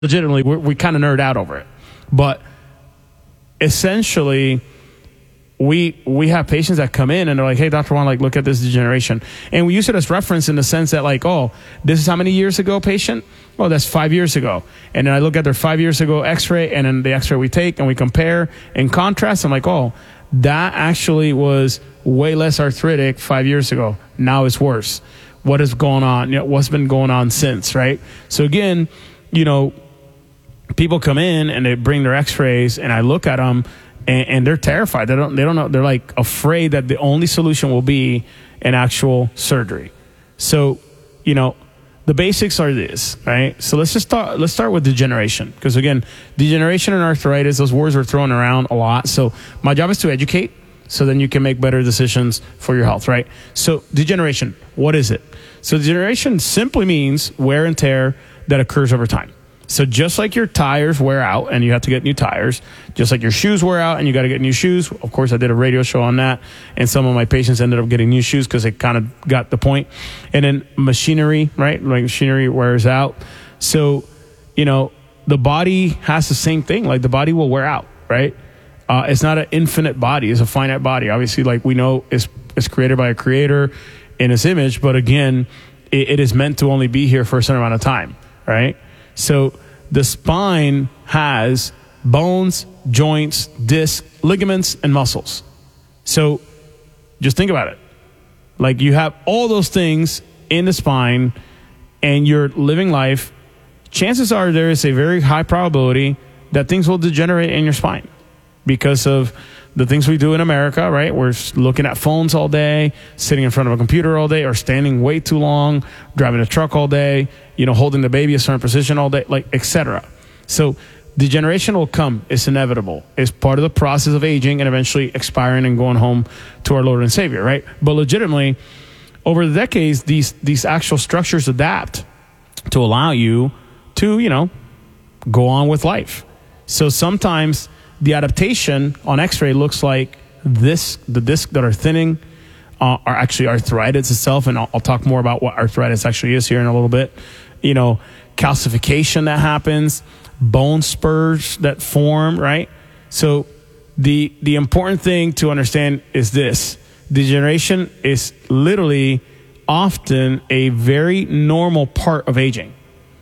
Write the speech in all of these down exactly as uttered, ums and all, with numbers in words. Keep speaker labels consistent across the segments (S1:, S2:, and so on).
S1: legitimately, we're, we kind of nerd out over it. But essentially, we we have patients that come in and they're like, hey, Doctor Juan, like, look at this degeneration. And we use it as reference in the sense that, like, oh, this is how many years ago, patient? Oh, that's five years ago. And then I look at their five years ago x-ray, and then the x-ray we take and we compare and contrast. I'm like, oh, that actually was way less arthritic five years ago. Now it's worse. What is going on? You know, what's been going on since, right? So again, you know, people come in and they bring their x-rays, and I look at them and, and they're terrified. They don't, they don't know. They're like afraid that the only solution will be an actual surgery. So, you know, the basics are this, right? So let's just start, let's start with degeneration. Because again, degeneration and arthritis, those words are thrown around a lot. So my job is to educate, so then you can make better decisions for your health, right? So degeneration, what is it? So degeneration simply means wear and tear that occurs over time. So just like your tires wear out and you have to get new tires, just like your shoes wear out and you got to get new shoes. Of course, I did a radio show on that, and some of my patients ended up getting new shoes because they kind of got the point. And then machinery, right? Like machinery wears out. So, you know, the body has the same thing. Like the body will wear out, right? Uh, it's not an infinite body. It's a finite body. Obviously, like we know, it's, it's created by a creator in his image. But again, it, it is meant to only be here for a certain amount of time, right? So the spine has bones, joints, discs, ligaments, and muscles. So just think about it. Like you have all those things in the spine and you're living life. Chances are there is a very high probability that things will degenerate in your spine because of the things we do in America, right? We're looking at phones all day, sitting in front of a computer all day, or standing way too long, driving a truck all day, you know, holding the baby a certain position all day, like, et cetera. So degeneration will come. It's inevitable. It's part of the process of aging and eventually expiring and going home to our Lord and Savior, right? But legitimately, over the decades, these these actual structures adapt to allow you to, you know, go on with life. So sometimes the adaptation on x-ray looks like this. The discs that are thinning uh, are actually arthritis itself, and I'll, I'll talk more about what arthritis actually is here in a little bit. You know, calcification that happens, bone spurs that form, right? So the the important thing to understand is this. Degeneration is literally often a very normal part of aging.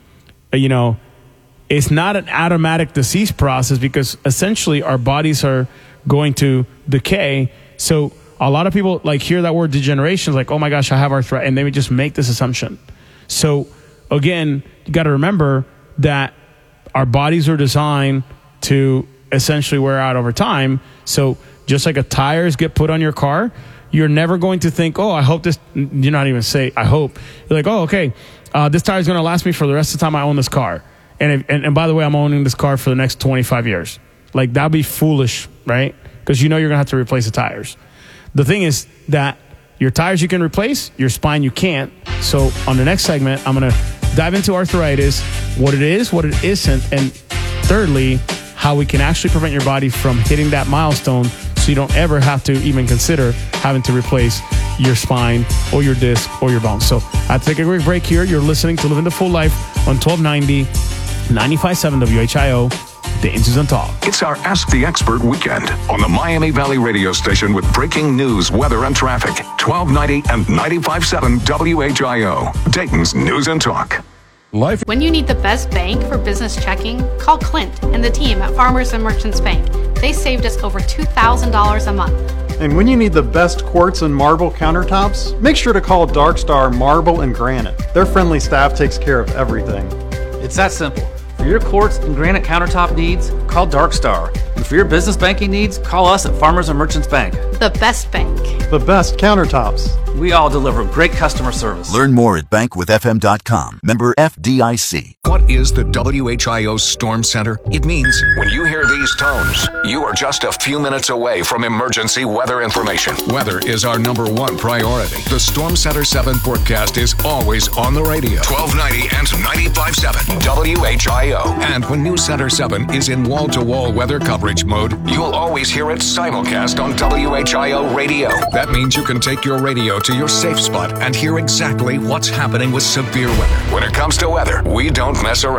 S1: You know, it's not an automatic disease process because essentially our bodies are going to decay. So a lot of people like hear that word degeneration, like, oh my gosh, I have arthritis, and they would just make this assumption. So again, you got to remember that our bodies are designed to essentially wear out over time. So just like a tires get put on your car, you're never going to think, oh, I hope this, you're not even say, I hope. You're like, oh, okay, uh, this tire is going to last me for the rest of the time I own this car. And, if, and and by the way, I'm owning this car for the next twenty-five years. Like, that'd be foolish, right? Because you know you're going to have to replace the tires. The thing is that your tires you can replace, your spine you can't. So on the next segment, I'm going to dive into arthritis, what it is, what it isn't, and thirdly, how we can actually prevent your body from hitting that milestone so you don't ever have to even consider having to replace your spine or your disc or your bones. So I'll take a quick break here. You're listening to Living the Full Life on twelve ninety, ninety-five point seven W H I O, the Inches and Talk.
S2: It's our Ask the Expert weekend on the Miami Valley radio station with breaking news, weather, and traffic. twelve ninety and ninety-five point seven W H I O, Dayton's News and Talk.
S3: Life. When you need the best bank for business checking, call Clint and the team at Farmers and Merchants Bank. They saved us over two thousand dollars a month.
S4: And when you need the best quartz and marble countertops, make sure to call Dark Star Marble and Granite. Their friendly staff takes care of everything.
S5: It's that simple. For your quartz and granite countertop needs, call Dark Star. And for your business banking needs, call us at Farmers and Merchants Bank.
S3: The best bank.
S4: The best countertops.
S5: We all deliver great customer service.
S6: Learn more at bank with f m dot com. Member F D I C.
S2: What is the W H I O Storm Center? It means when you hear these tones, you are just a few minutes away from emergency weather information. Weather is our number one priority. The Storm Center seven forecast is always on the radio. twelve ninety and ninety-five point seven W H I O. And when News Center seven is in wall-to-wall weather coverage mode, you'll always hear it simulcast on W H I O radio. That means you can take your radio to your safe spot and hear exactly what's happening with severe weather. When it comes to weather, we don't mess around.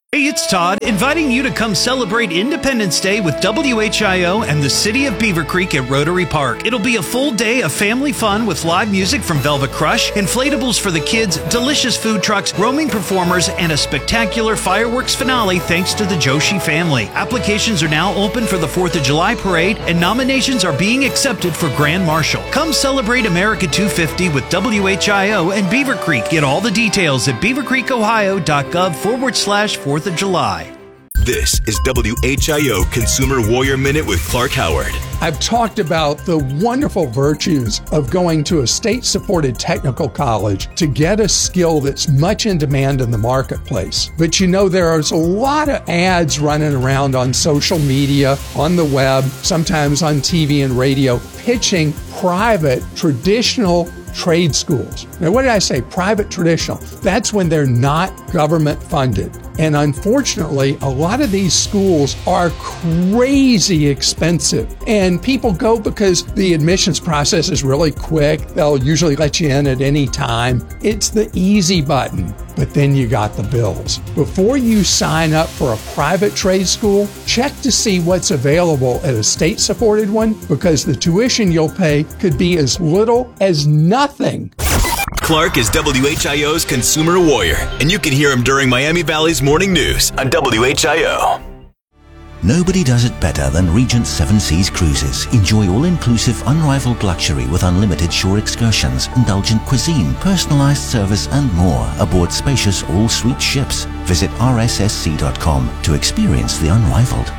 S7: Hey, it's Todd, inviting you to come celebrate Independence Day with W H I O and the City of Beaver Creek at Rotary Park. It'll be a full day of family fun with live music from Velvet Crush, inflatables for the kids, delicious food trucks, roaming performers, and a spectacular fireworks finale thanks to the Joshi family. Applications are now open for the fourth of July parade, and nominations are being accepted for Grand Marshal. Come celebrate America two fifty with W H I O and Beaver Creek. Get all the details at beavercreekohio.gov forward slash fourth of July.
S8: This is W H I O Consumer Warrior Minute with Clark Howard.
S9: I've talked about the wonderful virtues of going to a state-supported technical college to get a skill that's much in demand in the marketplace. But you know, there's a lot of ads running around on social media, on the web, sometimes on T V and radio, pitching private, traditional trade schools. Now, what did I say? Private traditional. That's when they're not government funded. And unfortunately, a lot of these schools are crazy expensive. And people go because the admissions process is really quick. They'll usually let you in at any time. It's the easy button. But then you got the bills. Before you sign up for a private trade school, check to see what's available at a state-supported one, because the tuition you'll pay could be as little as nothing.
S8: Clark is W H I O's Consumer Warrior, and you can hear him during Miami Valley's Morning News on W H I O.
S10: Nobody does it better than Regent Seven Seas Cruises. Enjoy all-inclusive, unrivaled luxury with unlimited shore excursions, indulgent cuisine, personalized service, and more aboard spacious all-suite ships. Visit R S S C dot com to experience the unrivaled.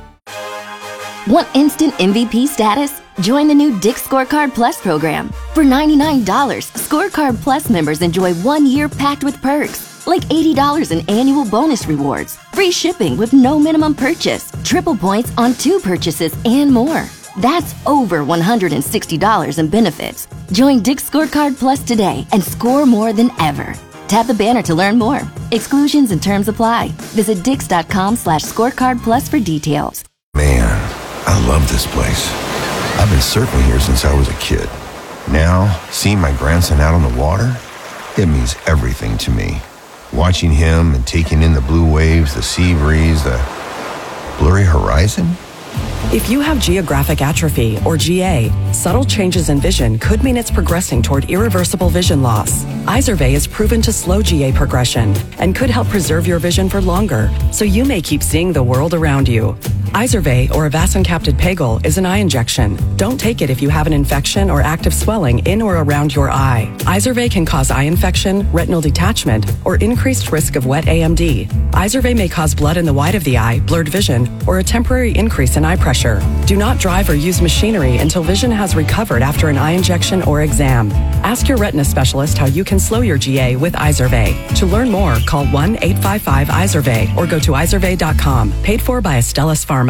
S11: Want instant M V P status? Join the new Dick's Scorecard Plus program. For ninety-nine dollars, Scorecard Plus members enjoy one year packed with perks, like eighty dollars in annual bonus rewards, free shipping with no minimum purchase, triple points on two purchases, and more. That's over one hundred sixty dollars in benefits. Join Dick's Scorecard Plus today and score more than ever. Tap the banner to learn more. Exclusions and terms apply. Visit dix.com slash scorecard plus for details.
S12: Man, I love this place. I've been surfing here since I was a kid. Now, seeing my grandson out on the water, it means everything to me. Watching him and taking in the blue waves, the sea breeze, the blurry horizon.
S13: If you have geographic atrophy, or G A, subtle changes in vision could mean it's progressing toward irreversible vision loss. Izervay is proven to slow G A progression and could help preserve your vision for longer, so you may keep seeing the world around you. Izervay, or avacincaptad pegol, is an eye injection. Don't take it if you have an infection or active swelling in or around your eye. Izervay can cause eye infection, retinal detachment, or increased risk of wet A M D. Izervay may cause blood in the white of the eye, blurred vision, or a temporary increase in eye pressure. Do not drive or use machinery until vision has recovered after an eye injection or exam. Ask your retina specialist how you can slow your G A with Izervay. To learn more, call one eight five five Izervay or go to izervay dot com. Paid for by Astellas Pharma.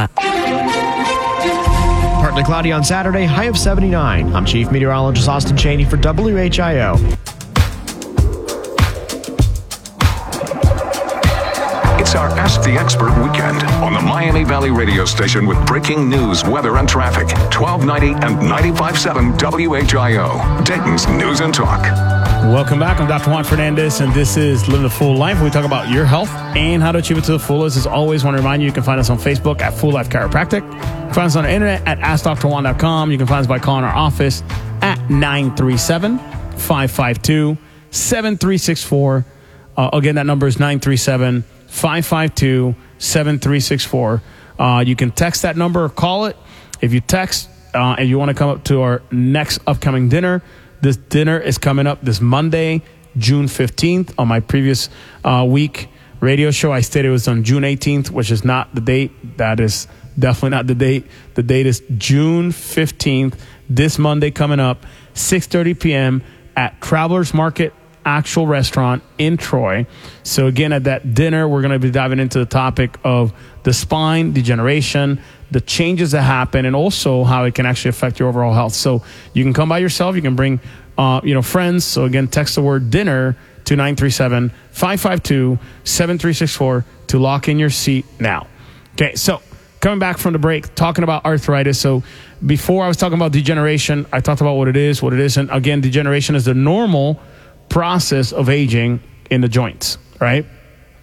S14: Partly cloudy on Saturday, high of seventy-nine. I'm Chief Meteorologist Austin Cheney for W H I O.
S2: It's our Ask the Expert weekend on the Miami Valley radio station with breaking news, weather, and traffic. twelve ninety and ninety-five point seven W H I O, Dayton's News and Talk.
S1: Welcome back. I'm Doctor Juan Fernandez, and this is Living the Full Life. We talk about your health and how to achieve it to the fullest. As always, I want to remind you, you can find us on Facebook at Full Life Chiropractic. You can find us on the internet at ask dr juan dot com. You can find us by calling our office at nine three seven, five five two, seven three six four. Uh, again, that number is nine three seven, five five two, seven three six four. Uh, you can text that number or call it. If you text uh, and you want to come up to our next upcoming dinner, this dinner is coming up this Monday, June fifteenth. On my previous uh, week radio show, I stated it was on June eighteenth, which is not the date. That is definitely not the date. The date is June fifteenth, this Monday coming up, six thirty p.m. at Travelers Market Actual Restaurant in Troy. So again, at that dinner, we're going to be diving into the topic of the spine degeneration, the changes that happen, and also how it can actually affect your overall health. So you can come by yourself. You can bring, uh, you know, friends. So again, text the word dinner to nine three seven, five five two, seven three six four to lock in your seat now. Okay, so coming back from the break, talking about arthritis. So before I was talking about degeneration, I talked about what it is, what it isn't. Again, degeneration is the normal process of aging in the joints, right?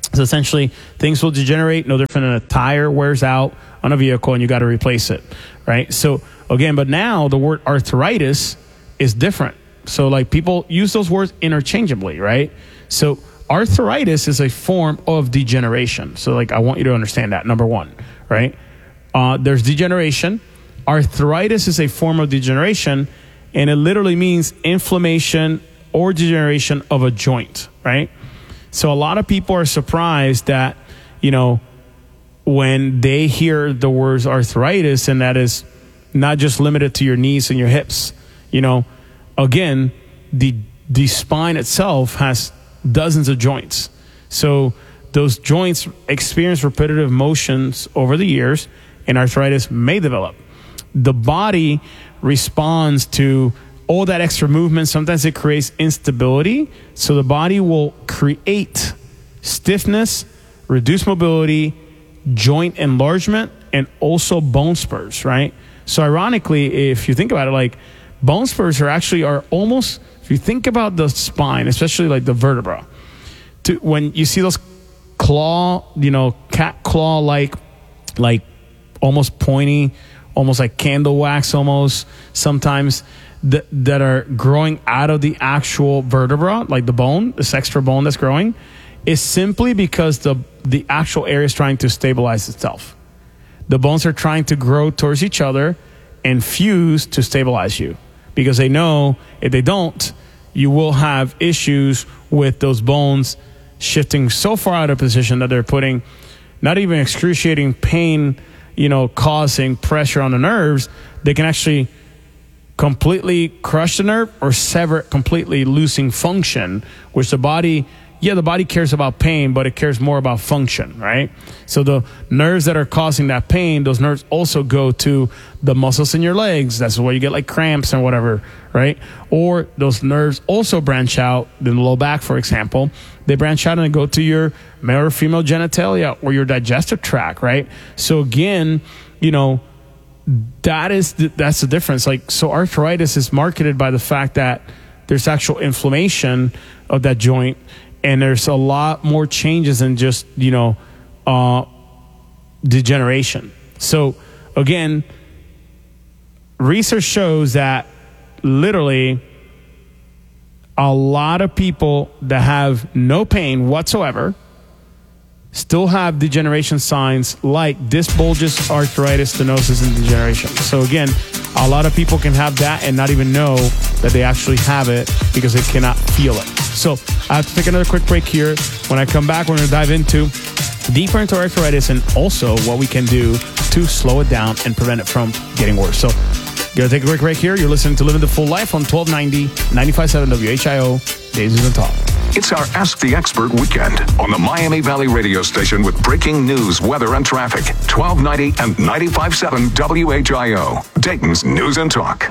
S1: So essentially, things will degenerate, no different than a tire wears out on a vehicle and you got to replace it, right? So again, but now the word arthritis is different. So like people use those words interchangeably, right? So arthritis is a form of degeneration. So like I want you to understand that, number one, right? Uh, there's degeneration. Arthritis is a form of degeneration, and it literally means inflammation or degeneration of a joint, right? So a lot of people are surprised that, you know, when they hear the words arthritis, and that is not just limited to your knees and your hips. You know, again, the the spine itself has dozens of joints. So those joints experience repetitive motions over the years, and arthritis may develop. The body responds to all that extra movement. Sometimes it creates instability. So the body will create stiffness, reduce mobility, joint enlargement, and also bone spurs, right? So ironically, if you think about it, like bone spurs are actually are almost, if you think about the spine, especially like the vertebra, to, when you see those claw, you know, cat claw like, like almost pointy, almost like candle wax almost, sometimes that, that are growing out of the actual vertebra, like the bone, this extra bone that's growing, is simply because the the actual area is trying to stabilize itself. The bones are trying to grow towards each other and fuse to stabilize you, because they know if they don't, you will have issues with those bones shifting so far out of position that they're putting not even excruciating pain, you know, causing pressure on the nerves. They can actually completely crush the nerve or sever it completely, losing function, which the body, yeah, the body cares about pain, but it cares more about function, right? So the nerves that are causing that pain, those nerves also go to the muscles in your legs. That's where you get like cramps and whatever, right? Or those nerves also branch out in the low back, for example. They branch out and go to your male or female genitalia or your digestive tract, right? So again, you know, that is the, that's the difference. Like, so arthritis is marketed by the fact that there's actual inflammation of that joint, and there's a lot more changes than just, you know, uh, degeneration. So again, research shows that literally a lot of people that have no pain whatsoever still have degeneration signs like disc bulges, arthritis, stenosis, and degeneration. So again, a lot of people can have that and not even know that they actually have it because they cannot feel it. So I have to take another quick break here. When I come back, we're going to dive into deeper into arthritis and also what we can do to slow it down and prevent it from getting worse. So going to take a quick break here. You're listening to Living the Full Life on twelve ninety, ninety-five point seven W H I O, Days and Talk.
S2: It's our Ask the Expert weekend on the Miami Valley radio station with breaking news, weather, and traffic. twelve ninety and ninety-five point seven W H I O, Dayton's News and Talk.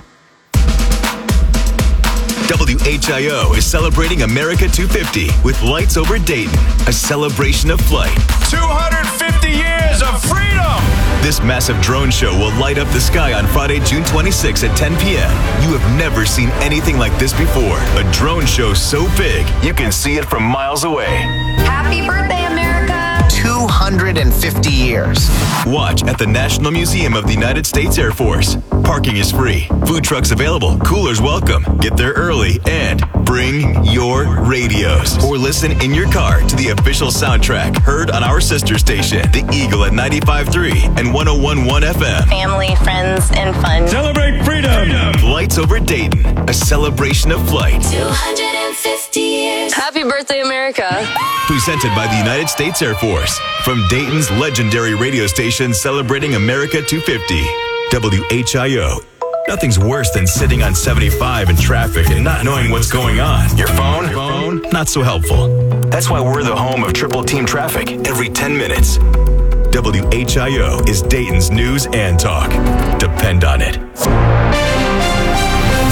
S8: W H I O is celebrating America two fifty with Lights Over Dayton, a celebration of flight.
S15: two hundred fifty years of freedom!
S8: This massive drone show will light up the sky on Friday, June twenty-sixth at ten p.m. You have never seen anything like this before. A drone show so big, you can see it from miles away.
S16: Happy birthday, America! two hundred fifty years.
S8: Watch at the National Museum of the United States Air Force. Parking is free. Food trucks available. Coolers welcome. Get there early and bring your radios. Or listen in your car to the official soundtrack heard on our sister station, The Eagle at ninety-five point three and one oh one point one F M.
S16: Family, friends, and fun.
S8: Celebrate freedom! Lights Over Dayton, a celebration of flight.
S16: two hundred fifty years. Happy birthday, America.
S8: Presented by the United States Air Force. From Dayton's legendary radio station celebrating America two fifty. W H I O. Nothing's worse than sitting on seventy-five in traffic and not knowing what's going on. Your phone? Phone? Not so helpful. That's why we're the home of Triple Team Traffic every ten minutes. W H I O is Dayton's News and Talk. Depend on it. This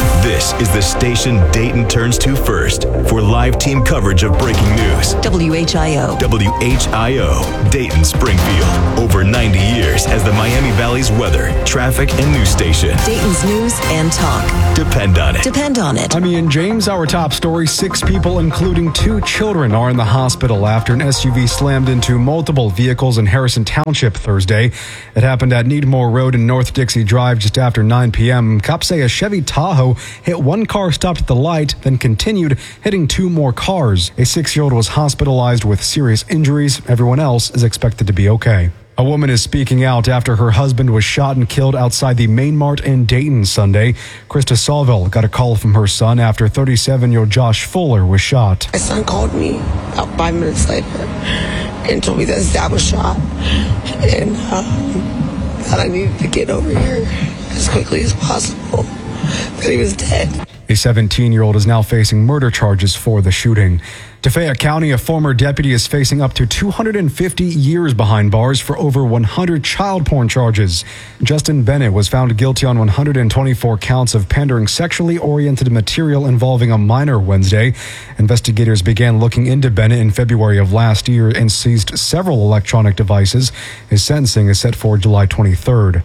S8: This is the station Dayton turns to first for live team coverage of breaking news.
S17: W H I O.
S8: W H I O, Dayton Springfield. Over ninety years as the Miami Valley's weather, traffic, and news station.
S17: Dayton's news and talk.
S8: Depend on it.
S17: Depend on it.
S18: I'm Ian James. Our top story, six people, including two children, are in the hospital after an S U V slammed into multiple vehicles in Harrison Township Thursday. It happened at Needmore Road and North Dixie Drive just after nine p.m. Cops say a Chevy Tahoe hit one car, stopped at the light, then continued, hitting two more cars. A six-year-old was hospitalized with serious injuries. Everyone else is expected to be okay. A woman is speaking out after her husband was shot and killed outside the Main Mart in Dayton Sunday. Krista Salville got a call from her son after thirty-seven-year-old Josh Fuller was shot.
S19: My son called me about five minutes later and told me that his dad was shot and um, that I needed to get over here as quickly as possible, that he was dead.
S18: A seventeen-year-old is now facing murder charges for the shooting. To Fayette County, a former deputy is facing up to two hundred fifty years behind bars for over one hundred child porn charges. Justin Bennett was found guilty on one hundred twenty-four counts of pandering sexually oriented material involving a minor Wednesday. Investigators began looking into Bennett in February of last year and seized several electronic devices. His sentencing is set for July twenty-third.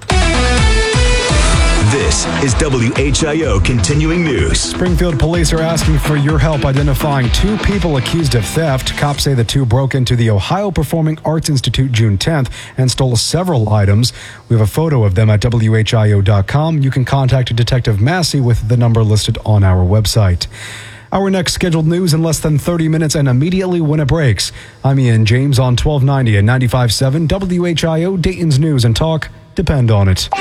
S8: This is W H I O Continuing News.
S18: Springfield police are asking for your help identifying two people accused of theft. Cops say the two broke into the Ohio Performing Arts Institute June tenth and stole several items. We have a photo of them at W H I O dot com. You can contact Detective Massey with the number listed on our website. Our next scheduled news in less than thirty minutes and immediately when it breaks. I'm Ian James on twelve ninety and ninety-five point seven W H I O, Dayton's News and Talk. Depend on it.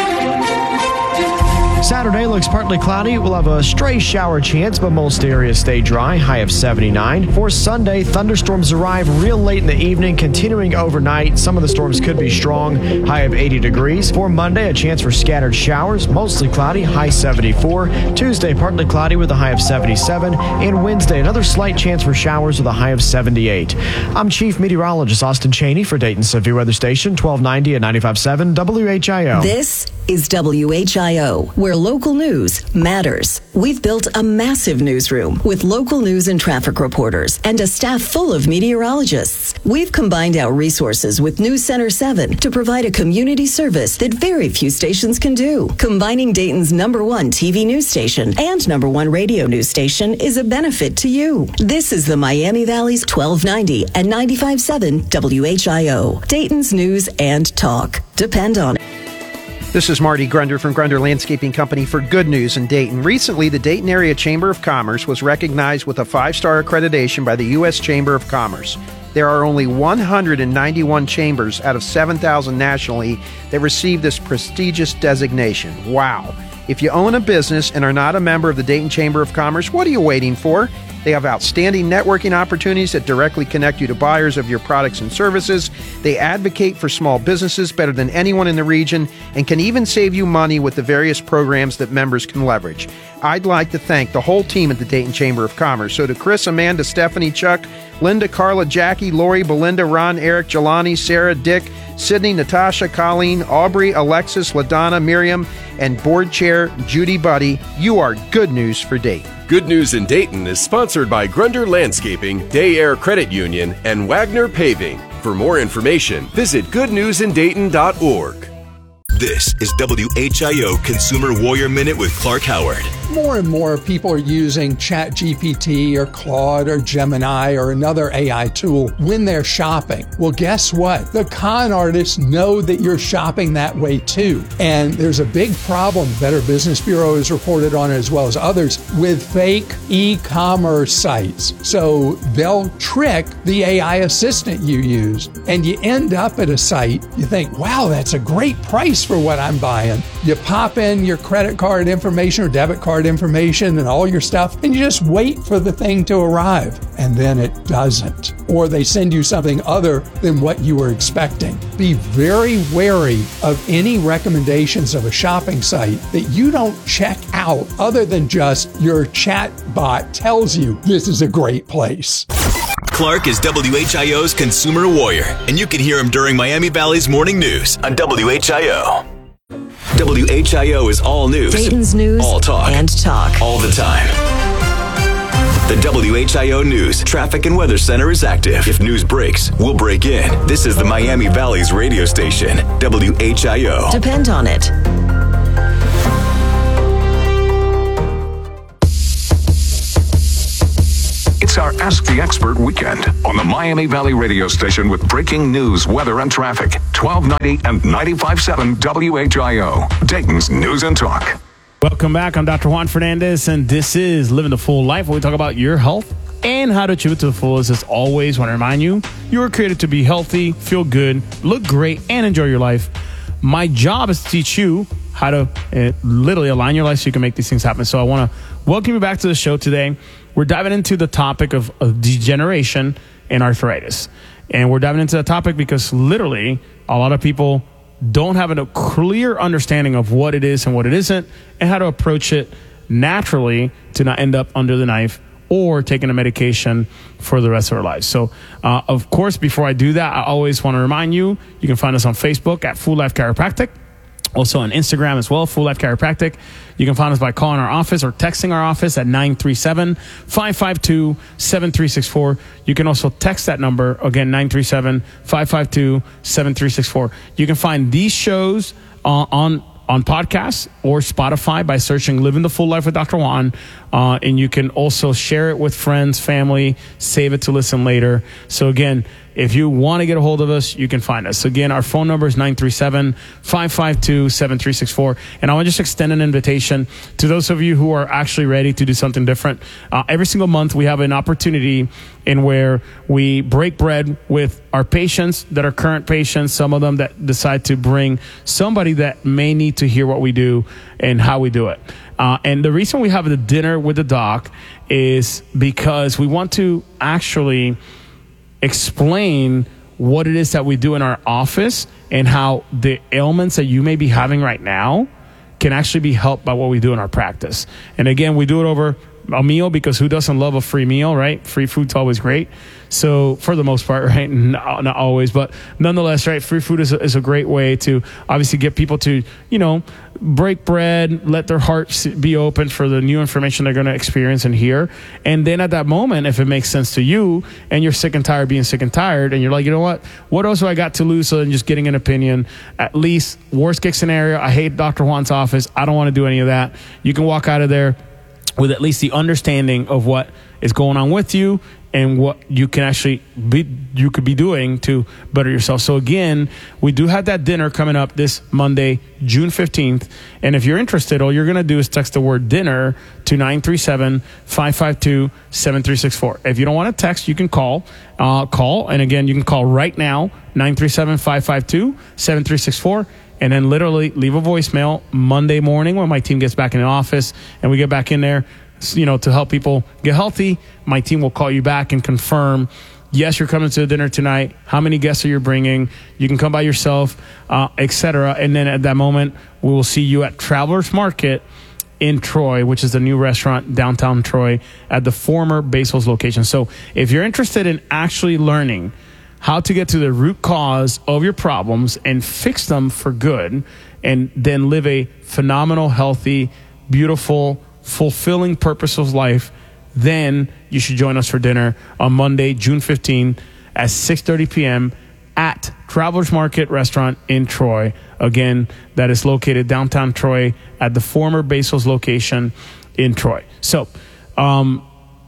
S14: Saturday looks partly cloudy. We'll have a stray shower chance, but most areas stay dry. High of seventy-nine. For Sunday, thunderstorms arrive real late in the evening, continuing overnight. Some of the storms could be strong. High of eighty degrees. For Monday, a chance for scattered showers. Mostly cloudy. High seventy-four. Tuesday, partly cloudy with a high of seventy-seven. And Wednesday, another slight chance for showers with a high of seventy-eight. I'm Chief Meteorologist Austin Cheney for Dayton Severe Weather Station, twelve ninety and ninety-five point seven W H I O.
S17: This is W H I O, where local news matters. We've built a massive newsroom with local news and traffic reporters and a staff full of meteorologists. We've combined our resources with News Center seven to provide a community service that very few stations can do. Combining Dayton's number one T V news station and number one radio news station is a benefit to you. This is the Miami Valley's twelve ninety and ninety-five point seven W H I O, Dayton's News and Talk. Depend on it.
S20: This is Marty Grunder from Grunder Landscaping Company for Good News in Dayton. Recently, the Dayton Area Chamber of Commerce was recognized with a five-star accreditation by the U S Chamber of Commerce. There are only one hundred ninety-one chambers out of seven thousand nationally that receive this prestigious designation. Wow. If you own a business and are not a member of the Dayton Chamber of Commerce, what are you waiting for? They have outstanding networking opportunities that directly connect you to buyers of your products and services. They advocate for small businesses better than anyone in the region and can even save you money with the various programs that members can leverage. I'd like to thank the whole team at the Dayton Chamber of Commerce. So to Chris, Amanda, Stephanie, Chuck, Linda, Carla, Jackie, Lori, Belinda, Ron, Eric, Jelani, Sarah, Dick, Sydney, Natasha, Colleen, Aubrey, Alexis, LaDonna, Miriam, and Board Chair Judy Buddy, you are good news for Dayton.
S21: Good News in Dayton is sponsored by Grunder Landscaping, Day Air Credit Union, and Wagner Paving. For more information, visit good news in dayton dot org.
S8: This is W H I O Consumer Warrior Minute with Clark Howard.
S9: More and more people are using ChatGPT or Claude or Gemini or another A I tool when they're shopping. Well, guess what? The con artists know that you're shopping that way too. And there's a big problem, Better Business Bureau has reported on it as well as others, with fake e-commerce sites. So they'll trick the A I assistant you use, and you end up at a site, you think, wow, that's a great price for what I'm buying. You pop in your credit card information or debit card information and all your stuff, and you just wait for the thing to arrive. And then it doesn't. Or they send you something other than what you were expecting. Be very wary of any recommendations of a shopping site that you don't check out other than just your chat bot tells you this is a great place.
S8: Clark is W H I O's Consumer Warrior, and you can hear him during Miami Valley's Morning News on W H I O. W H I O is all news.
S17: Dayton's news
S8: all talk.
S17: and talk.
S8: All the time. The W H I O News Traffic and Weather Center is active. If news breaks, we'll break in. This is the Miami Valley's radio station, W H I O.
S17: Depend on it.
S2: It's our Ask the Expert weekend on the Miami Valley radio station with breaking news, weather, and traffic. twelve ninety and ninety-five point seven W H I O, Dayton's News and Talk.
S1: Welcome back. I'm Doctor Juan Fernandez, and this is Living the Full Life, where we talk about your health and how to achieve it to the fullest. As always, I want to remind you, you were created to be healthy, feel good, look great, and enjoy your life. My job is to teach you how to uh, literally align your life so you can make these things happen. So I want to welcome you back to the show today. We're diving into the topic of, of degeneration and arthritis. And we're diving into that topic because literally a lot of people don't have a clear understanding of what it is and what it isn't and how to approach it naturally to not end up under the knife or taking a medication for the rest of our lives. So, uh, of course, before I do that, I always want to remind you, you can find us on Facebook at Full Life Chiropractic. Also on Instagram as well, Full Life Chiropractic. You can find us by calling our office or texting our office at nine three seven, five five two, seven three six four. You can also text that number, again, nine three seven, five five two, seven three six four. You can find these shows uh, on on podcasts or Spotify by searching Living the Full Life with Doctor Juan. Uh, and you can also share it with friends, family, save it to listen later. So again, if you want to get a hold of us, you can find us. Again, our phone number is nine three seven, five five two, seven three six four. And I want to just extend an invitation to those of you who are actually ready to do something different. Uh, every single month, we have an opportunity in where we break bread with our patients that are current patients, some of them that decide to bring somebody that may need to hear what we do and how we do it. Uh, and the reason we have the dinner with the doc is because we want to actually explain what it is that we do in our office and how the ailments that you may be having right now can actually be helped by what we do in our practice. And again, we do it over a meal because who doesn't love a free meal, right? Free food's always great. So for the most part, right? Not, not always, but nonetheless, right? Free food is a, is a great way to obviously get people to, you know, break bread, let their hearts be open for the new information they're going to experience and hear. And then at that moment, if it makes sense to you and you're sick and tired of being sick and tired and you're like, you know what, what else do I got to lose other than just getting an opinion? At least worst case scenario, I hate Doctor Juan's office. I don't want to do any of that. You can walk out of there with at least the understanding of what is going on with you and what you can actually be, you could be doing to better yourself. So again, we do have that dinner coming up this Monday, June fifteenth. And if you're interested, all you're going to do is text the word dinner to nine three seven, five five two, seven three six four. If you don't want to text, you can call, uh, call. And again, you can call right now, nine three seven, five five two, seven three six four. And then literally leave a voicemail Monday morning when my team gets back in the office and we get back in there, you know, to help people get healthy. My team will call you back and confirm, yes, you're coming to the dinner tonight. How many guests are you bringing? You can come by yourself, uh, et cetera. And then at that moment, we will see you at Travelers Market in Troy, which is the new restaurant downtown Troy at the former Basil's location. So if you're interested in actually learning how to get to the root cause of your problems and fix them for good, and then live a phenomenal, healthy, beautiful, fulfilling, purposeful life, then you should join us for dinner on Monday, June fifteenth at six thirty p.m. at Travelers Market Restaurant in Troy. Again, that is located downtown Troy at the former Basil's location in Troy. So, um,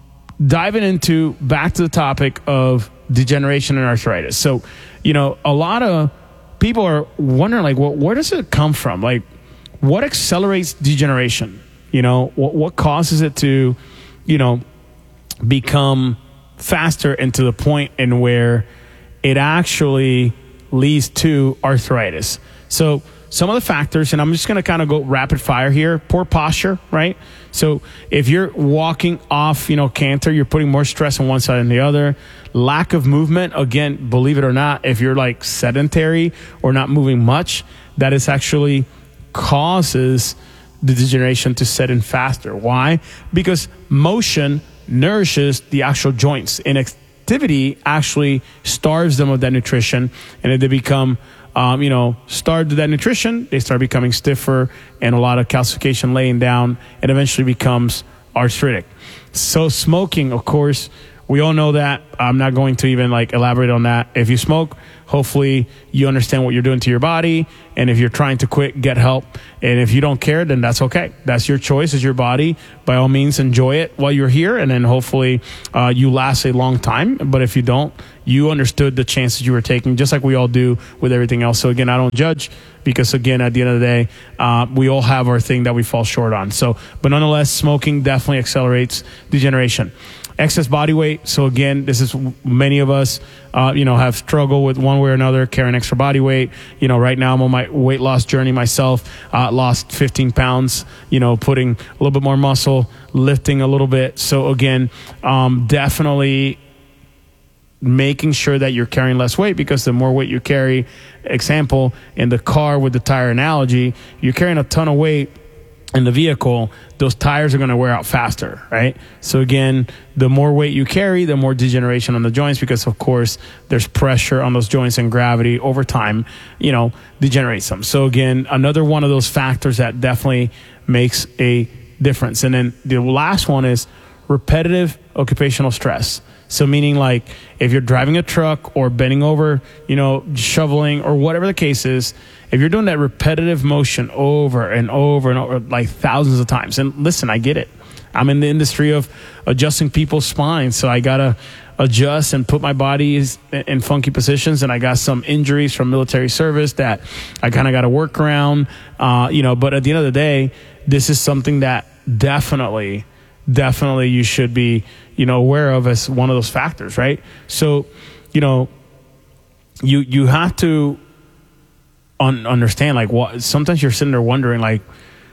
S1: diving into back to the topic of degeneration and arthritis. So, you know, a lot of people are wondering, like, well, where does it come from? Like, what accelerates degeneration? You know, what, what causes it to, you know, become faster and to the point in where it actually leads to arthritis? So some of the factors, and I'm just going to kind of go rapid fire here. Poor posture, right? So if you're walking off, you know, canter, you're putting more stress on one side than the other. Lack of movement, again, believe it or not, if you're like sedentary or not moving much, that is actually causes the degeneration to set in faster. Why? Because motion nourishes the actual joints, and activity actually starves them of that nutrition, and they become um, you know, start that nutrition, they start becoming stiffer and a lot of calcification laying down, and eventually becomes arthritic. So smoking, of course, we all know that. I'm not going to even like elaborate on that. If you smoke, hopefully you understand what you're doing to your body. And if you're trying to quit, get help. And if you don't care, then that's okay. That's your choice. It's your body. By all means, enjoy it while you're here. And then hopefully uh, you last a long time. But if you don't, you understood the chances you were taking, just like we all do with everything else. So again, I don't judge, because again, at the end of the day, uh, we all have our thing that we fall short on. So, but nonetheless, smoking definitely accelerates degeneration. Excess body weight. So again, this is many of us, uh, you know, have struggled with one way or another carrying extra body weight. You know, right now I'm on my weight loss journey myself. Uh, lost fifteen pounds. You know, putting a little bit more muscle, lifting a little bit. So again, um, definitely making sure that you're carrying less weight, because the more weight you carry, example in the car with the tire analogy, you're carrying a ton of weight in the vehicle, those tires are going to wear out faster, right? So again, the more weight you carry, the more degeneration on the joints, because of course there's pressure on those joints, and gravity over time, you know, degenerates them. So again, another one of those factors that definitely makes a difference. And then the last one is repetitive occupational stress. So meaning like if you're driving a truck or bending over, you know, shoveling or whatever the case is, if you're doing that repetitive motion over and over and over, like thousands of times, and listen, I get it. I'm in the industry of adjusting people's spines, so I got to adjust and put my body in funky positions, and I got some injuries from military service that I kind of got to work around, uh, you know, but at the end of the day, this is something that definitely, definitely you should be, you know, aware of as one of those factors, right? So, you know, you you have to un- understand, like, what sometimes you're sitting there wondering, like,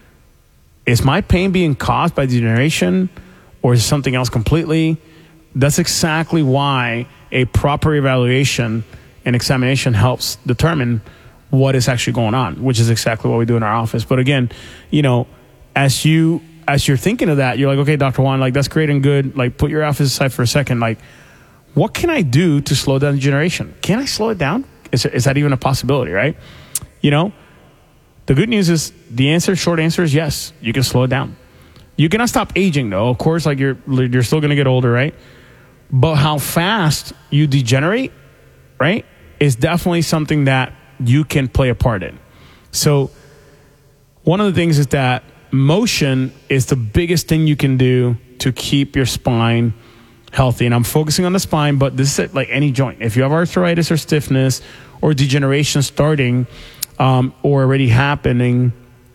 S1: is my pain being caused by degeneration, or is it something else completely? That's exactly why a proper evaluation and examination helps determine what is actually going on, which is exactly what we do in our office. But again, you know, as you as you're thinking of that, you're like, okay, Doctor Juan, like, that's great and good. Like, put your office aside for a second. Like, what can I do to slow down degeneration? Can I slow it down? Is, is that even a possibility, right? You know, the good news is the answer, short answer is yes, you can slow it down. You cannot stop aging, though. Of course, like, you're you're still going to get older, right? But how fast you degenerate, right, is definitely something that you can play a part in. So one of the things is that motion is the biggest thing you can do to keep your spine healthy. And I'm focusing on the spine, but this is like any joint. If you have arthritis or stiffness or degeneration starting um, or already happening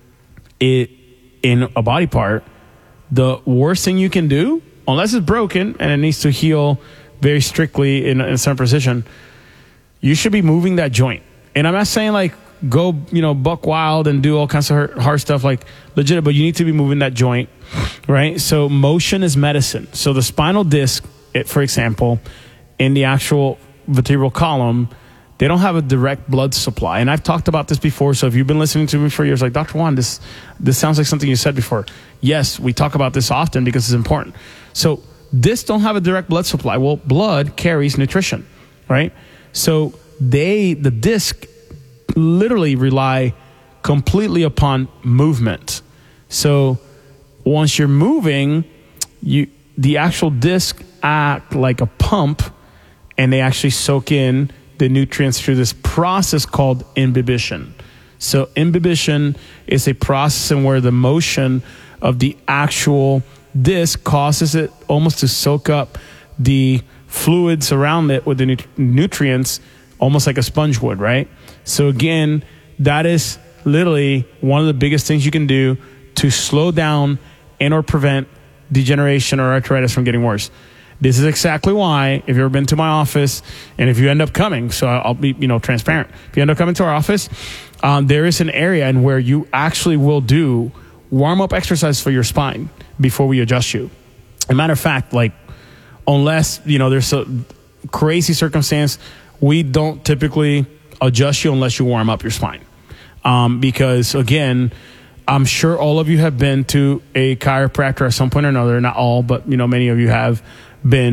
S1: it, in a body part, the worst thing you can do, unless it's broken and it needs to heal very strictly in, in a certain position, you should be moving that joint. And I'm not saying like go, you know, buck wild and do all kinds of hard, hard stuff, like legit, but you need to be moving that joint, right? So motion is medicine. So the spinal disc, it, for example, in the actual vertebral column, they don't have a direct blood supply. And I've talked about this before. So if you've been listening to me for years, like, Doctor Juan, this, this sounds like something you said before. Yes, we talk about this often because it's important. So discs don't have a direct blood supply. Well, blood carries nutrition, right? So they, the disc literally rely completely upon movement. So once you're moving, you, the actual disc act like a pump, and they actually soak in the nutrients through this process called imbibition. So imbibition is a process in where the motion of the actual disc causes it almost to soak up the fluids around it with the nu- nutrients, almost like a sponge would, right? So again, that is literally one of the biggest things you can do to slow down and or prevent degeneration or arthritis from getting worse. This is exactly why, if you've ever been to my office, and if you end up coming, so I'll be, you know, transparent. If you end up coming to our office, um, there is an area in where you actually will do warm-up exercise for your spine before we adjust you. As a matter of fact, like, unless, you know, there's a crazy circumstance, we don't typically adjust you unless you warm up your spine. Um, because, again, I'm sure all of you have been to a chiropractor at some point or another. Not all, but, you know, many of you have been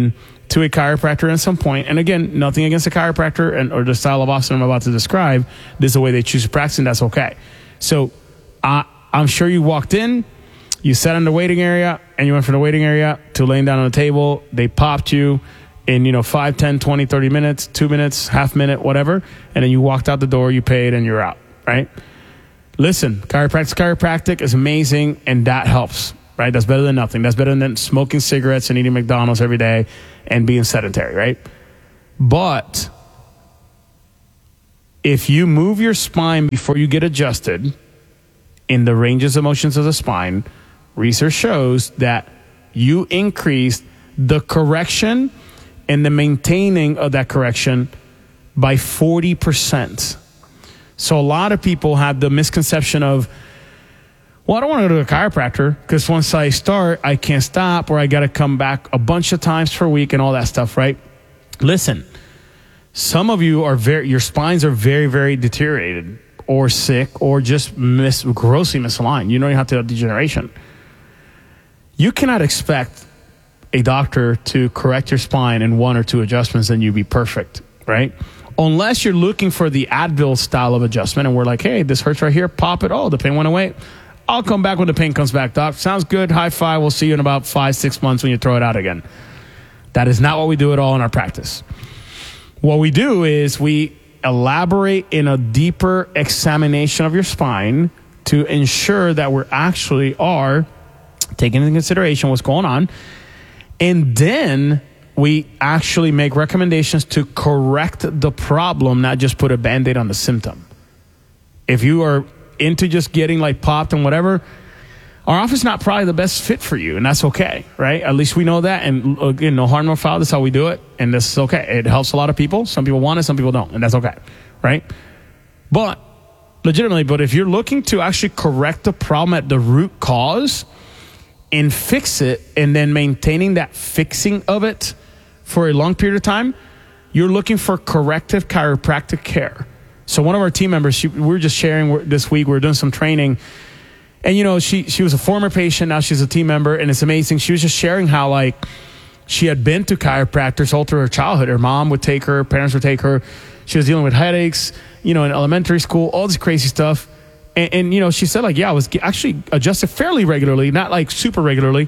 S1: to a chiropractor at some point, and again, nothing against a chiropractor and or the style of office I'm about to describe, this is the way they choose to practice, and that's okay. So uh, I'm sure you walked in, you sat in the waiting area, and you went from the waiting area to laying down on the table. They popped you in, you know, five, ten, twenty, thirty minutes, two minutes, half minute, whatever, and then you walked out the door, you paid, and you're out, right? Listen, chiropractic, chiropractic is amazing, and that helps, right? That's better than nothing. That's better than smoking cigarettes and eating McDonald's every day and being sedentary, right? But if you move your spine before you get adjusted in the ranges of motions of the spine, research shows that you increase the correction and the maintaining of that correction by forty percent. So a lot of people have the misconception of, well, I don't want to go to a chiropractor because once I start, I can't stop, or I got to come back a bunch of times per week and all that stuff, right? Listen, some of you are very, your spines are very, very deteriorated or sick or just mis- grossly misaligned. You know you have to have degeneration. You cannot expect a doctor to correct your spine in one or two adjustments and you be perfect, right? Unless you're looking for the Advil style of adjustment and we're like, hey, this hurts right here, pop it. Oh, the pain went away. I'll come back when the pain comes back, doc. Sounds good. High five. We'll see you in about five, six months when you throw it out again. That is not what we do at all in our practice. What we do is we elaborate in a deeper examination of your spine to ensure that we actually are taking into consideration what's going on. And then we actually make recommendations to correct the problem, not just put a Band-Aid on the symptom. If you are into just getting like popped and whatever, our office is not probably the best fit for you, and that's okay, right? At least we know that, and again, no harm, no foul. That's how we do it, and this is okay. It helps a lot of people. Some people want it, some people don't, and that's okay, right? But legitimately, but if you're looking to actually correct the problem at the root cause and fix it, and then maintaining that fixing of it for a long period of time, you're looking for corrective chiropractic care. So one of our team members, she, we were just sharing this week, we were doing some training, and you know, she she was a former patient, now she's a team member, and it's amazing. She was just sharing how like she had been to chiropractors all through her childhood. Her mom would take her, parents would take her. She was dealing with headaches, you know, in elementary school, all this crazy stuff. And, and you know, she said like, yeah, I was actually adjusted fairly regularly, not like super regularly.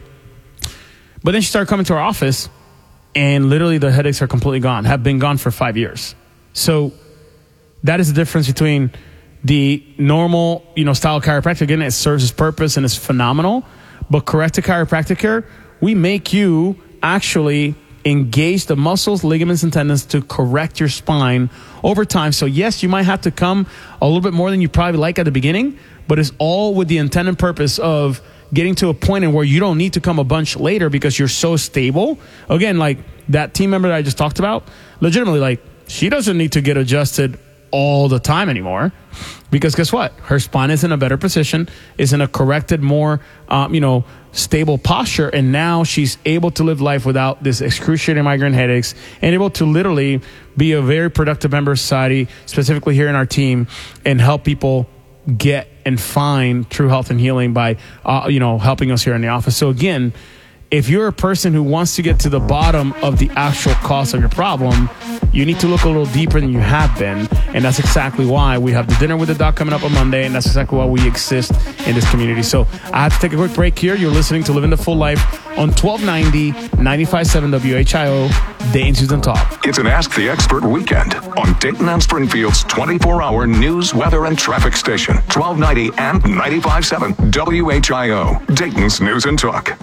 S1: But then she started coming to our office, and literally the headaches are completely gone, have been gone for five years. So that is the difference between the normal, you know, style of chiropractic. Again, it serves its purpose and is phenomenal. But corrective chiropractic care, we make you actually engage the muscles, ligaments, and tendons to correct your spine over time. So yes, you might have to come a little bit more than you probably like at the beginning, but it's all with the intent and purpose of getting to a point in where you don't need to come a bunch later because you're so stable. Again, like that team member that I just talked about, legitimately, like she doesn't need to get adjusted all the time anymore, because guess what? Her spine is in a better position, is in a corrected, more, um, you know, stable posture, and now she's able to live life without this excruciating migraine headaches, and able to literally be a very productive member of society, specifically here in our team, and help people get and find true health and healing by, uh, you know, helping us here in the office. So again, if you're a person who wants to get to the bottom of the actual cause of your problem, you need to look a little deeper than you have been. And that's exactly why we have the Dinner with the Doc coming up on Monday. And that's exactly why we exist in this community. So I have to take a quick break here. You're listening to Living the Full Life on twelve ninety, ninety-five point seven W H I O, Dayton's News and Talk.
S2: It's an Ask the Expert weekend on Dayton and Springfield's twenty-four hour news, weather, and traffic station. twelve ninety and ninety-five point seven W H I O, Dayton's News and Talk.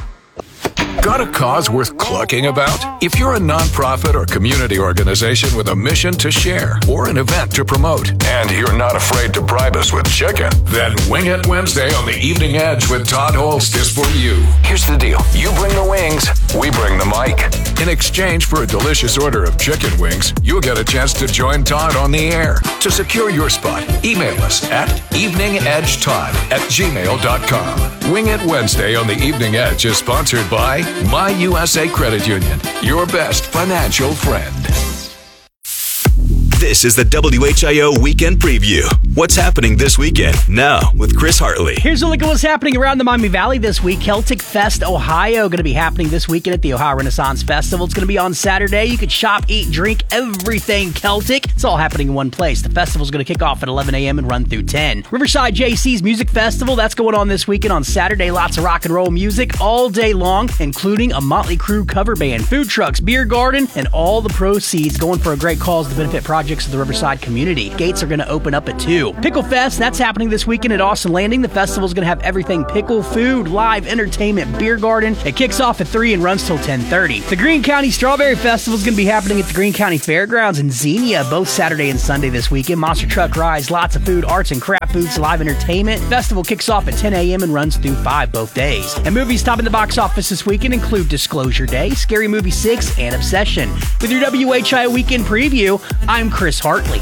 S2: Got a cause worth clucking about? If you're a nonprofit or community organization with a mission to share or an event to promote, and you're not afraid to bribe us with chicken, then Wing It Wednesday on the Evening Edge with Todd Holst is for you. Here's the deal. You bring the wings, we bring the mic. In exchange for a delicious order of chicken wings, you'll get a chance to join Todd on the air. To secure your spot, email us at eveningedgetodd at gmail dot com. Wing It Wednesday on the Evening Edge is sponsored by My U S A Credit Union, your best financial friend.
S8: This is the W H I O Weekend Preview What's happening this weekend? Now with Chris Hartley.
S3: Here's a look at what's happening around the Miami Valley this week. Celtic Fest Ohio going to be happening this weekend at the Ohio Renaissance Festival. It's going to be on Saturday. You can shop, eat, drink, everything Celtic. It's all happening in one place. The festival's going to kick off at eleven a.m. and run through ten. Riverside J C's Music Festival, that's going on this weekend on Saturday. Lots of rock and roll music all day long, including a Motley Crue cover band, food trucks, beer garden, and all the proceeds going for a great cause to benefit projects of the Riverside community. Gates are going to open up at two. Pickle Fest, that's happening this weekend at Austin Landing. The festival's going to have everything pickle, food, live entertainment, beer garden. It kicks off at three and runs till ten thirty. The Greene County Strawberry Festival is going to be happening at the Greene County Fairgrounds in Xenia both Saturday and Sunday this weekend. Monster truck rides, lots of food, arts and craft booths, live entertainment. Festival kicks off at ten a.m. and runs through five both days. And movies topping the box office this weekend include Disclosure Day, Scary Movie six, and Obsession. With your W H I O Weekend Preview, I'm Chris Hartley.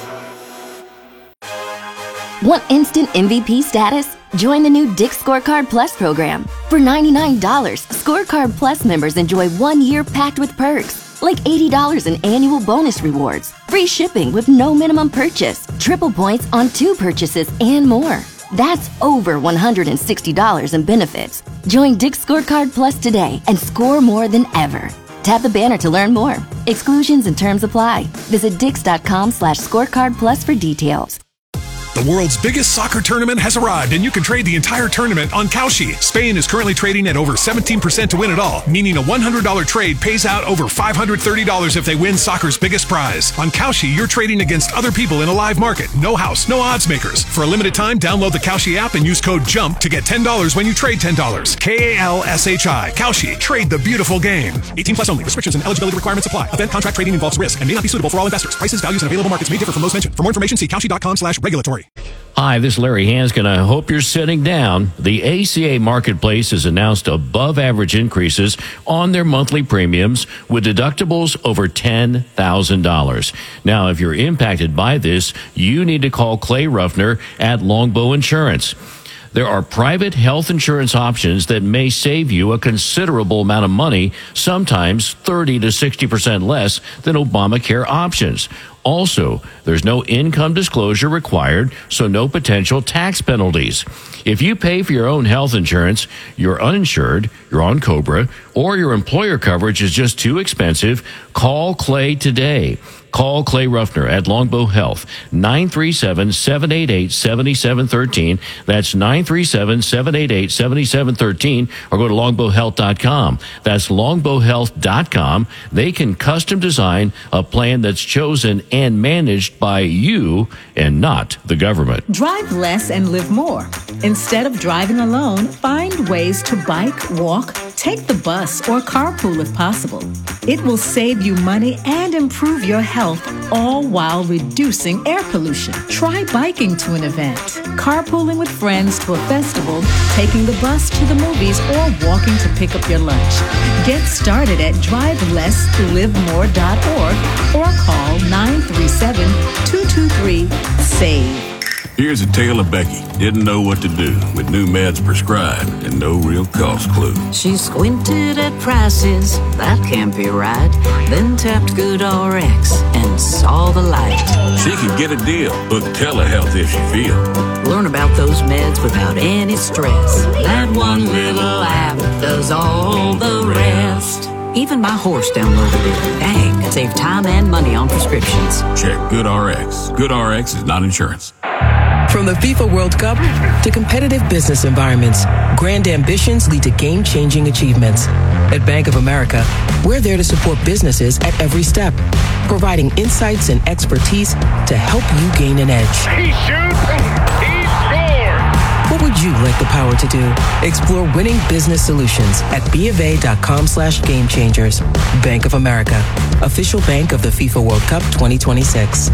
S11: Want instant M V P status? Join the new Dick's Scorecard Plus program. For ninety-nine dollars, Scorecard Plus members enjoy one year packed with perks, like eighty dollars in annual bonus rewards, free shipping with no minimum purchase, triple points on two purchases, and more. That's over one hundred sixty dollars in benefits. Join Dick's Scorecard Plus today and score more than ever. Tap the banner to learn more. Exclusions and terms apply. Visit dix.com slash scorecard plus for details.
S22: The world's biggest soccer tournament has arrived, and you can trade the entire tournament on Kalshi. Spain is currently trading at over seventeen percent to win it all, meaning a one hundred dollars trade pays out over five hundred thirty dollars if they win soccer's biggest prize. On Kalshi, you're trading against other people in a live market. No house, no odds makers. For a limited time, download the Kalshi app and use code JUMP to get ten dollars when you trade ten dollars. K A L S H I. Kalshi. Trade the beautiful game. eighteen plus only. Restrictions and eligibility requirements apply. Event contract trading involves risk and may not be suitable for all investors. Prices, values, and available markets may differ from those mentioned. For more information, see kalshi.com slash regulatory.
S23: Hi, this is Larry Hanskin. I hope you're sitting down. The A C A Marketplace has announced above average increases on their monthly premiums with deductibles over ten thousand dollars. Now, if you're impacted by this, you need to call Clay Ruffner at Longbow Insurance. There are private health insurance options that may save you a considerable amount of money, sometimes thirty to sixty percent less than Obamacare options. Also, there's no income disclosure required, so no potential tax penalties. If you pay for your own health insurance, you're uninsured, you're on COBRA, or your employer coverage is just too expensive, call Clay today. Call Clay Ruffner at Longbow Health, nine three seven, seven eight eight, seven seven one three. That's nine three seven, seven eight eight, seven seven one three, or go to longbow health dot com. That's longbow health dot com. They can custom design a plan that's chosen and managed by you and not the government.
S24: Drive less and live more. Instead of driving alone, find ways to bike, walk, take the bus, or carpool if possible. It will save you money and improve your health, all while reducing air pollution. Try biking to an event, carpooling with friends to a festival, taking the bus to the movies, or walking to pick up your lunch. Get started at drive less live more dot org or call nine three seven, two two three, save.
S25: Here's a tale of Becky. Didn't know what to do with new meds prescribed and no real cost clue.
S26: She squinted at prices, that can't be right. Then tapped GoodRx and saw the light.
S25: She could get a deal, book telehealth if she feel.
S26: Learn about those meds without any stress. That one little app does all the rest. Even my horse downloaded it. Dang, save time and money on prescriptions.
S25: Check GoodRx. GoodRx is not insurance.
S27: From the FIFA World Cup to competitive business environments, grand ambitions lead to game-changing achievements. At Bank of America, we're there to support businesses at every step, providing insights and expertise to help you gain an edge.
S15: He shoots, he scores!
S27: What would you like the power to do? Explore winning business solutions at BofA.com slash game changers. Bank of America, official bank of the FIFA World Cup twenty twenty-six.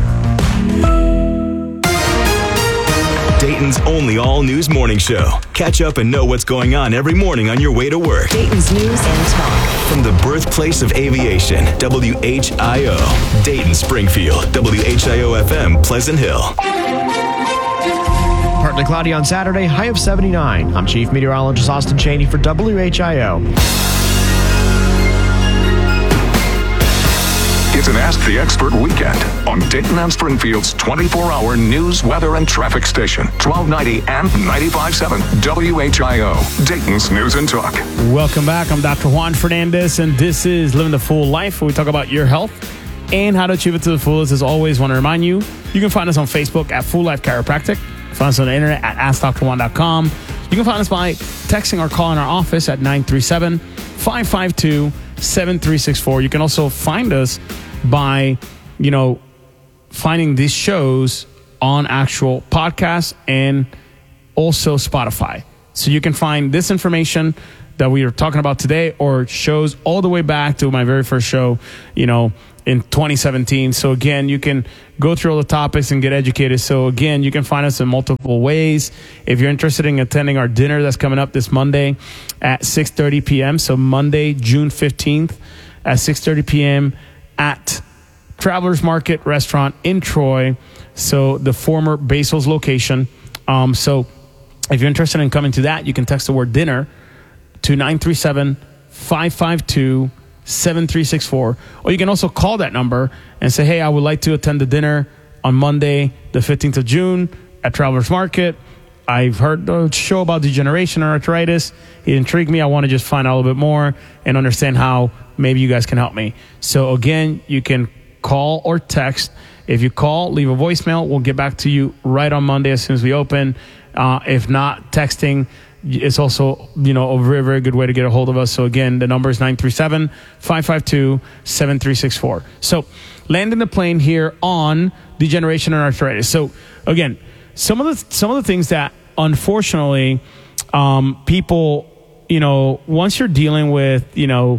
S8: Dayton's only all-news morning show. Catch up and know what's going on every morning on your way to work.
S17: Dayton's News and Talk.
S8: From the birthplace of aviation, W H I O. Dayton, Springfield, W H I O F M, Pleasant Hill.
S14: Partly cloudy on Saturday, high of seventy-nine. I'm Chief Meteorologist Austin Cheney for W H I O.
S2: It's It's an Ask the Expert weekend on Dayton and Springfield's twenty-four hour news, weather, and traffic station, twelve ninety and ninety-five point seven W H I O, Dayton's News and Talk.
S1: Welcome back. I'm Doctor Juan Fernandez, and this is Living the Full Life, where we talk about your health and how to achieve it to the fullest. As always, want to remind you, you can find us on Facebook at Full Life Chiropractic. Find us on the internet at ask dr juan dot com. You can find us by texting or calling our office at nine three seven, five five two, seven three six four. You can also find us by, you know, finding these shows on actual podcasts and also Spotify. So you can find this information that we are talking about today or shows all the way back to my very first show, you know, in twenty seventeen. So again, you can go through all the topics and get educated. So again, you can find us in multiple ways. If you're interested in attending our dinner that's coming up this Monday at six thirty p.m. So Monday, June fifteenth at six thirty p.m. at Travelers Market Restaurant in Troy. So the former Basil's location. Um, so if you're interested in coming to that, you can text the word dinner to nine three seven, five five two, seven three six four. Or you can also call that number and say, hey, I would like to attend the dinner on Monday, the fifteenth of June at Travelers Market. I've heard the show about degeneration and arthritis. It intrigued me. I want to just find out a little bit more and understand how maybe you guys can help me. So again, you can call or text. If you call, leave a voicemail. We'll get back to you right on Monday as soon as we open. Uh, if not, texting is also, you know, a very, very good way to get a hold of us. So again, the number is nine three seven, five five two, seven three six four. So landing the plane here on degeneration and arthritis. So again, some of the some of the things that unfortunately um, people, you know, once you're dealing with, you know,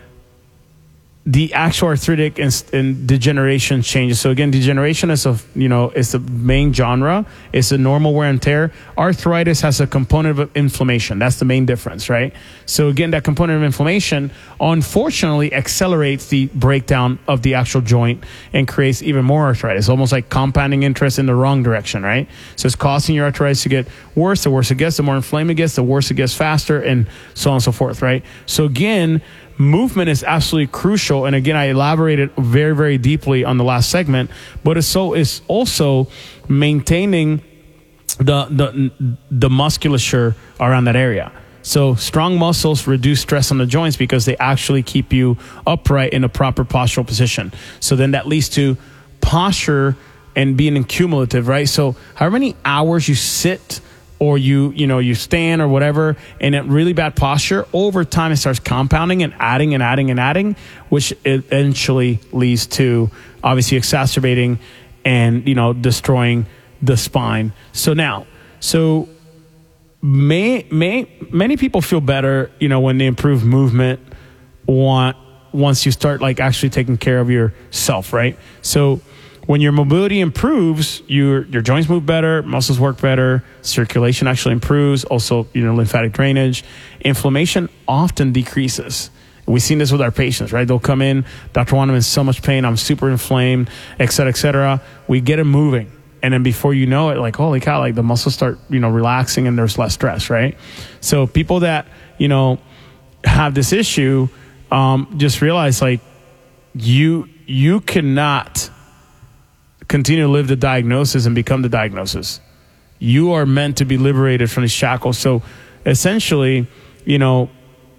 S1: the actual arthritic and, and degeneration changes. So again, degeneration is a, you know, is the main genre. It's a normal wear and tear. Arthritis has a component of inflammation. That's the main difference, right? So again, that component of inflammation unfortunately accelerates the breakdown of the actual joint and creates even more arthritis, almost like compounding interest in the wrong direction, right? So it's causing your arthritis to get worse. The worse it gets, the more inflamed it gets, the worse it gets faster, and so on and so forth, right? So again, movement is absolutely crucial. And again, I elaborated very, very deeply on the last segment, but it's so it's also maintaining the the the musculature around that area. So strong muscles reduce stress on the joints because they actually keep you upright in a proper postural position. So then that leads to posture and being cumulative, right? So however many hours you sit or you, you know, you stand or whatever, and in really bad posture, over time it starts compounding and adding and adding and adding, which eventually leads to obviously exacerbating and, you know, destroying the spine. So now, so may, may, many people feel better, you know, when they improve movement want, once you start like actually taking care of yourself, right? So when your mobility improves, your your joints move better, muscles work better, circulation actually improves, also, you know, lymphatic drainage. Inflammation often decreases. We've seen this with our patients, right? They'll come in, Doctor Juan, I'm in so much pain, I'm super inflamed, et cetera, et cetera. We get them moving. And then before you know it, like, holy cow, like the muscles start, you know, relaxing and there's less stress, right? So people that, you know, have this issue, um, just realize like you you cannot continue to live the diagnosis and become the diagnosis. You are meant to be liberated from these shackles. So essentially, you know,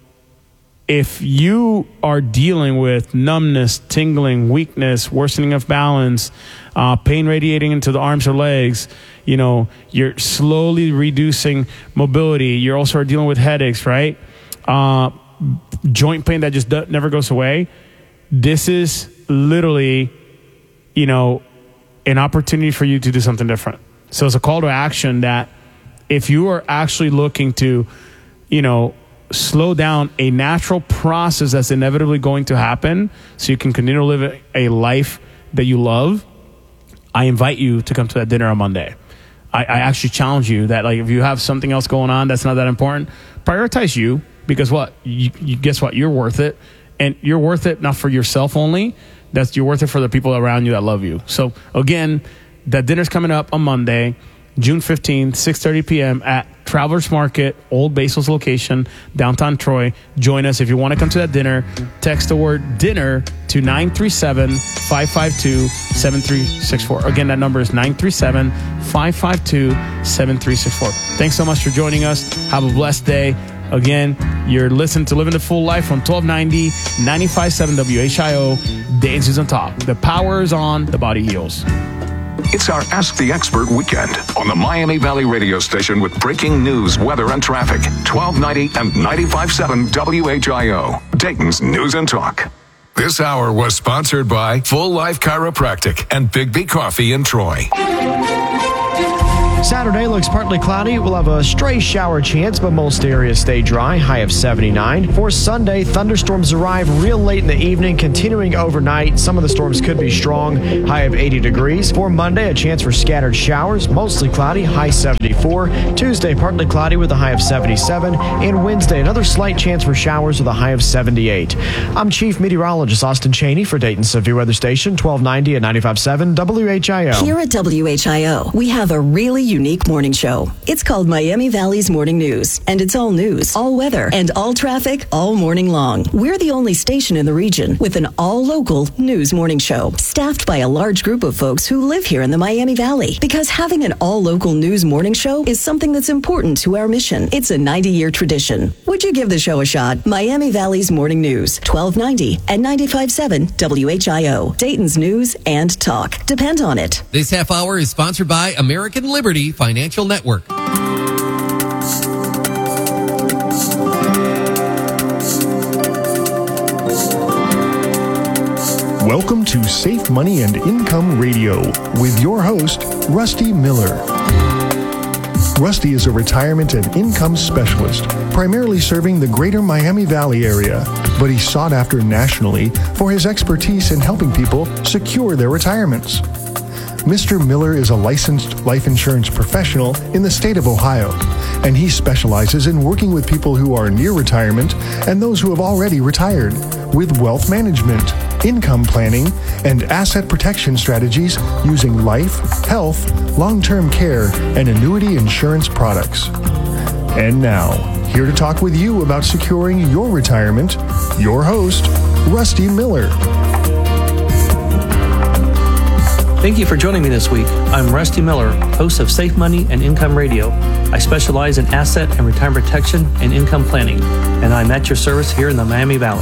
S1: if you are dealing with numbness, tingling, weakness, worsening of balance, uh, pain radiating into the arms or legs, you know, you're slowly reducing mobility. You're also dealing with headaches, right? Uh, joint pain that just never goes away. This is literally, you know, an opportunity for you to do something different. So it's a call to action that if you are actually looking to, you know, slow down a natural process that's inevitably going to happen so you can continue to live a life that you love, I invite you to come to that dinner on Monday. I, I actually challenge you that, like, if you have something else going on that's not that important, prioritize you, because what? You, you guess what? You're worth it. And you're worth it not for yourself only. That's you're worth it for the people around you that love you. So again, that dinner's coming up on Monday, June fifteenth, six thirty p.m. at Travelers Market, Old Basil's location, downtown Troy. Join us. If you want to come to that dinner, text the word dinner to nine three seven, five five two, seven three six four. Again, that number is nine three seven, five five two, seven three six four. Thanks so much for joining us. Have a blessed day. Again, you're listening to Living the Full Life on twelve ninety, ninety-five point seven W H I O, Dayton Susan Talk. The power is on, the body heals.
S2: It's our Ask the Expert weekend on the Miami Valley radio station with breaking news, weather, and traffic. twelve ninety and ninety-five point seven W H I O, Dayton's News and Talk. This hour was sponsored by Full Life Chiropractic and Big B Coffee in Troy.
S14: Saturday looks partly cloudy. We'll have a stray shower chance, but most areas stay dry. High of seventy-nine. For Sunday, thunderstorms arrive real late in the evening, continuing overnight. Some of the storms could be strong. High of eighty degrees. For Monday, a chance for scattered showers. Mostly cloudy. High seventy-four. Tuesday, partly cloudy with a high of seventy-seven. And Wednesday, another slight chance for showers with a high of seventy-eight. I'm Chief Meteorologist Austin Cheney for Dayton's Severe Weather Station, twelve ninety and ninety-five point seven W H I O.
S17: Here at W H I O, we have a really unique morning show. It's called Miami Valley's Morning News, and it's all news, all weather, and all traffic all morning long. We're the only station in the region with an all-local news morning show, staffed by a large group of folks who live here in the Miami Valley. Because having an all-local news morning show is something that's important to our mission. It's a ninety-year tradition. Would you give the show a shot? Miami Valley's Morning News, twelve ninety and ninety-five point seven W H I O, Dayton's News and Talk. Depend on it.
S4: This half hour is sponsored by American Liberty Financial Network.
S5: Welcome to Safe Money and Income Radio with your host, Rusty Miller. Rusty is a retirement and income specialist, primarily serving the greater Miami Valley area, but he's sought after nationally for his expertise in helping people secure their retirements. Mister Miller is a licensed life insurance professional in the state of Ohio, and he specializes in working with people who are near retirement and those who have already retired with wealth management, income planning, and asset protection strategies using life, health, long-term care, and annuity insurance products. And now, here to talk with you about securing your retirement, your host, Rusty Miller.
S6: Thank you for joining me this week. I'm Rusty Miller, host of Safe Money and Income Radio. I specialize in asset and retirement protection and income planning, and I'm at your service here in the Miami Valley.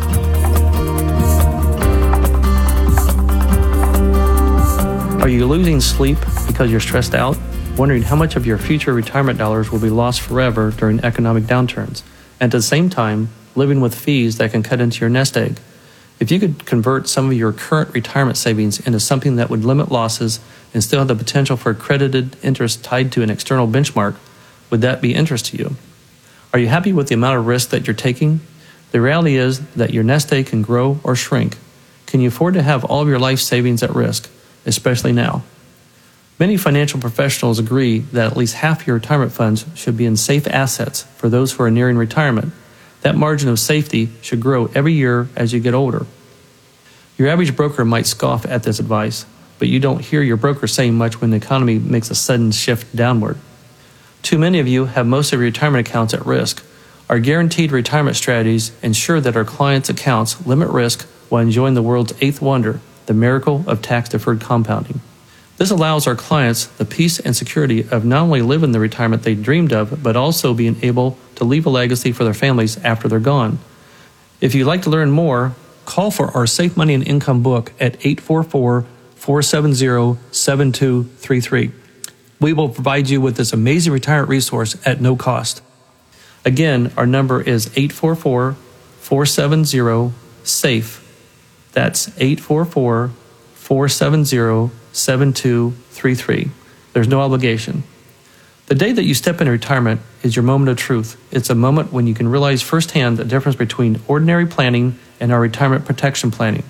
S6: Are you losing sleep because you're stressed out? Wondering how much of your future retirement dollars will be lost forever during economic downturns, and at the same time, living with fees that can cut into your nest egg? If you could convert some of your current retirement savings into something that would limit losses and still have the potential for accredited interest tied to an external benchmark, would that be interest to you? Are you happy with the amount of risk that you're taking? The reality is that your nest egg can grow or shrink. Can you afford to have all of your life savings at risk, especially now? Many financial professionals agree that at least half your retirement funds should be in safe assets for those who are nearing retirement. That margin of safety should grow every year as you get older. Your average broker might scoff at this advice, but you don't hear your broker saying much when the economy makes a sudden shift downward. Too many of you have most of your retirement accounts at risk. Our guaranteed retirement strategies ensure that our clients' accounts limit risk while enjoying the world's eighth wonder, the miracle of tax-deferred compounding. This allows our clients the peace and security of not only living the retirement they dreamed of, but also being able to leave a legacy for their families after they're gone. If you'd like to learn more, call for our Safe Money and Income book at eight four four, four seven zero, seven two three three. We will provide you with this amazing retirement resource at no cost. Again, our number is eight four four, four seven zero, SAFE. That's eight four four, four seven zero, seven two three three. There's no obligation. The day that you step into retirement is your moment of truth. It's a moment when you can realize firsthand the difference between ordinary planning and our retirement protection planning.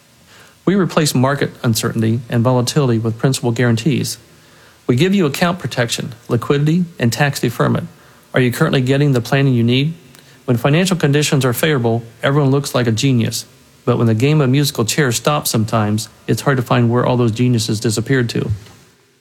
S6: We replace market uncertainty and volatility with principal guarantees. We give you account protection, liquidity, and tax deferment. Are you currently getting the planning you need? When financial conditions are favorable, everyone looks like a genius. But when the game of musical chairs stops sometimes, it's hard to find where all those geniuses disappeared to.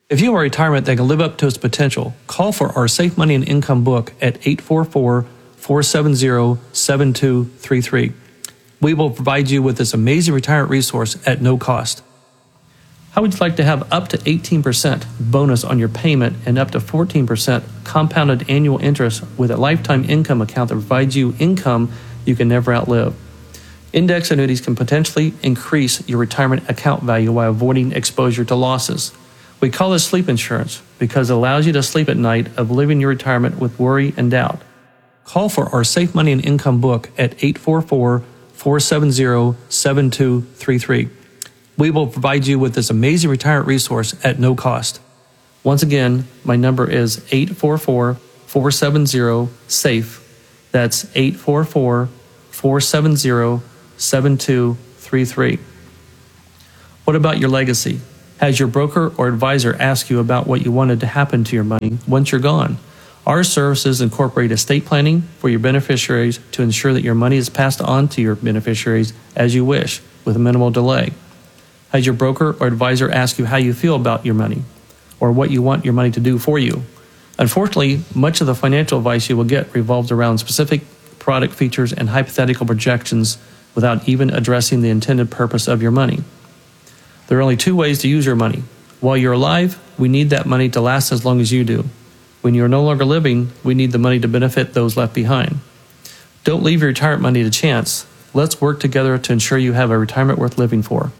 S6: If you want a retirement that can live up to its potential, call for our Safe Money and Income book at eight four four, four seven zero, seven two three three. We will provide you with this amazing retirement resource at no cost. How would you like to have up to eighteen percent bonus on your payment and up to fourteen percent compounded annual interest with a lifetime income account that provides you income you can never outlive? Index annuities can potentially increase your retirement account value while avoiding exposure to losses. We call this sleep insurance because it allows you to sleep at night of living your retirement with worry and doubt. Call for our Safe Money and Income book at eight four four, four seven zero, seven two three three. We will provide you with this amazing retirement resource at no cost. Once again, my number is eight four four, four seven zero, SAFE. That's eight four four, four seven zero, seven two three three. What about your legacy? Has your broker or advisor asked you about what you wanted to happen to your money once you're gone? Our services incorporate estate planning for your beneficiaries to ensure that your money is passed on to your beneficiaries as you wish, with minimal delay. Has your broker or advisor asked you how you feel about your money or what you want your money to do for you? Unfortunately, much of the financial advice you will get revolves around specific product features and hypothetical projections without even addressing the intended purpose of your money. There are only two ways to use your money. While you're alive, we need that money to last as long as you do. When you're no longer living, we need the money to benefit those left behind. Don't leave your retirement money to chance. Let's work together to ensure you have a retirement worth living for.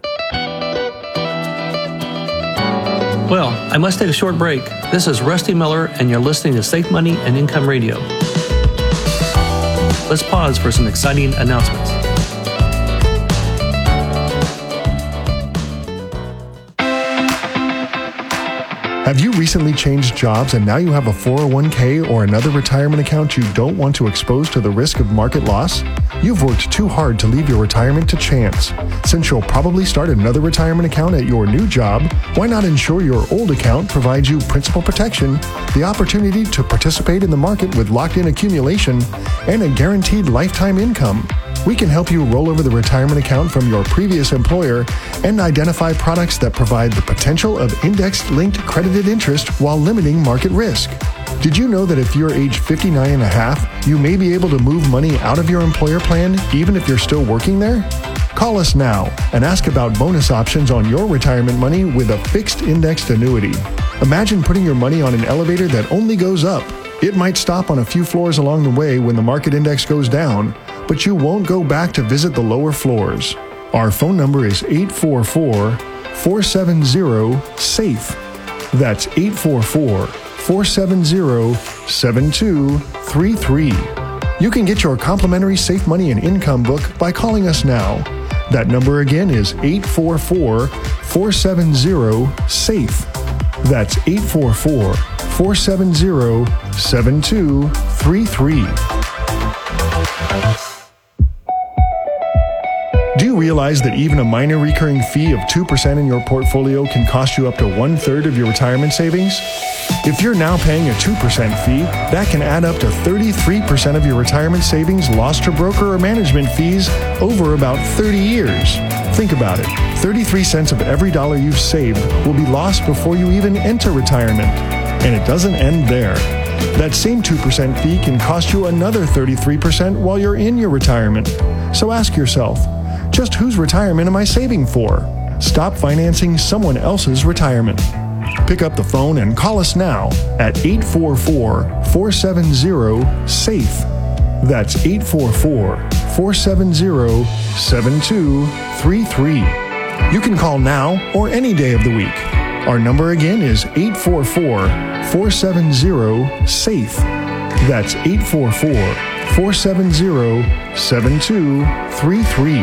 S6: Well, I must take a short break. This is Rusty Miller, and you're listening to Safe Money and Income Radio. Let's pause for some exciting announcements.
S5: Have you recently changed jobs and now you have a four oh one k or another retirement account you don't want to expose to the risk of market loss? You've worked too hard to leave your retirement to chance. Since you'll probably start another retirement account at your new job, why not ensure your old account provides you principal protection, the opportunity to participate in the market with locked-in accumulation, and a guaranteed lifetime income? We can help you roll over the retirement account from your previous employer and identify products that provide the potential of index-linked credited interest while limiting market risk. Did you know that if you're age fifty-nine and a half, you may be able to move money out of your employer plan even if you're still working there? Call us now and ask about bonus options on your retirement money with a fixed indexed annuity. Imagine putting your money on an elevator that only goes up. It might stop on a few floors along the way when the market index goes down, but you won't go back to visit the lower floors. Our phone number is eight four four, four seven zero, SAFE. That's eight four four, four seven zero, seven two three three. You can get your complimentary Safe Money and Income book by calling us now. That number again is eight four four, four seven zero, SAFE. That's eight four four, four seven zero, seven two three three. Do you realize that even a minor recurring fee of two percent in your portfolio can cost you up to one-third of your retirement savings? If you're now paying a two percent fee, that can add up to thirty-three percent of your retirement savings lost to broker or management fees over about thirty years. Think about it. thirty-three cents of every dollar you've saved will be lost before you even enter retirement. And it doesn't end there. That same two percent fee can cost you another thirty-three percent while you're in your retirement. So ask yourself, just whose retirement am I saving for? Stop financing someone else's retirement. Pick up the phone and call us now at eight four four, four seven zero, SAFE. That's eight four four, four seven zero, seven two three three. You can call now or any day of the week. Our number again is eight four four, four seven zero, SAFE. That's eight four four, four seven zero, seven two three three.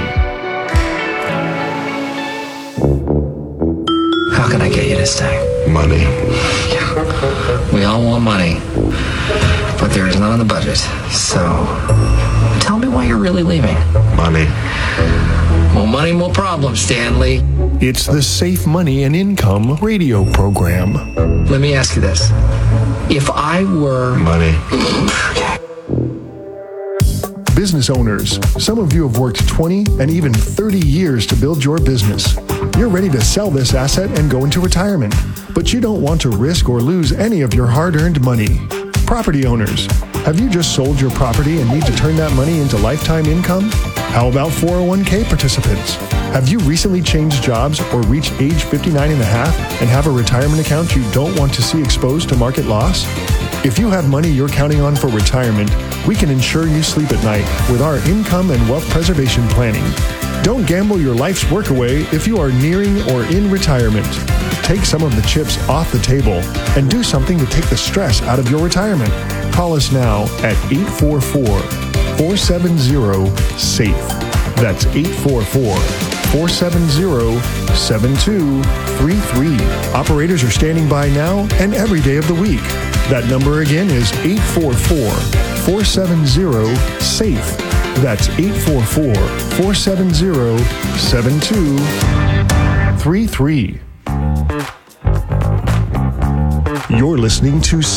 S7: How can I get you to stay?
S25: Money.
S7: Yeah. We all want money, but there is none in the budget. So, tell me why you're really leaving.
S25: Money.
S7: More money, more problems, Stanley.
S5: It's the Safe Money and Income radio program.
S7: Let me ask you this. If I were...
S25: Money.
S5: Business owners, some of you have worked twenty and even thirty years to build your business. You're ready to sell this asset and go into retirement, but you don't want to risk or lose any of your hard-earned money. Property owners, have you just sold your property and need to turn that money into lifetime income? How about four oh one k participants? Have you recently changed jobs or reached age fifty-nine and a half and have a retirement account you don't want to see exposed to market loss? If you have money you're counting on for retirement, we can ensure you sleep at night with our income and wealth preservation planning. Don't gamble your life's work away if you are nearing or in retirement. Take some of the chips off the table and do something to take the stress out of your retirement. Call us now at eight four four, four seven zero, SAFE. That's eight four four, four seven zero, seven two three three. Operators are standing by now and every day of the week. That number again is eight four four, four seven zero, SAFE. That's eight four four, four seven zero, seven two three three. You're listening to